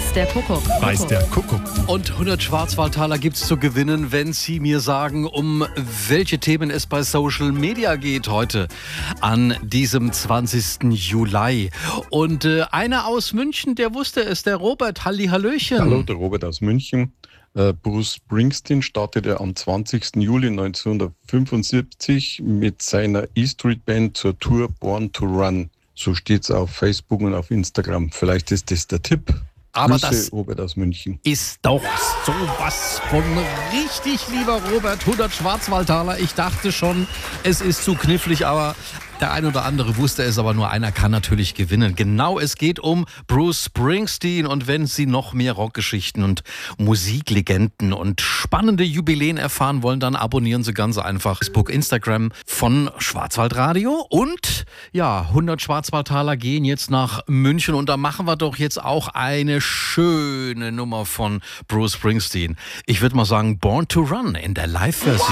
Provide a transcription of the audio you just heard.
Weiß der Kuckuck. Weiß der Kuckuck. Und 100 Schwarzwaldtaler gibt's zu gewinnen, wenn Sie mir sagen, um welche Themen es bei Social Media geht heute an diesem 20. Juli. Und einer aus München, der wusste es, der Robert. Hallihallöchen. Hallo, der Robert aus München. Bruce Springsteen startete am 20. Juli 1975 mit seiner E-Street-Band zur Tour Born to Run. So steht's auf Facebook und auf Instagram. Vielleicht ist das der Tipp. Aber Grüße, das Robert aus München. ist doch sowas von richtig, lieber Robert. 100 Schwarzwaldtaler. Ich dachte schon, es ist zu knifflig, aber der ein oder andere wusste es, aber nur einer kann natürlich gewinnen. Genau, es geht um Bruce Springsteen. Und wenn Sie noch mehr Rockgeschichten und Musiklegenden und spannende Jubiläen erfahren wollen, dann abonnieren Sie ganz einfach Facebook, Instagram von Schwarzwaldradio. Und ja, 100 Schwarzwaldtaler gehen jetzt nach München. Und da machen wir doch jetzt auch eine schöne Nummer von Bruce Springsteen. Ich würde mal sagen, Born to Run in der Live-Version.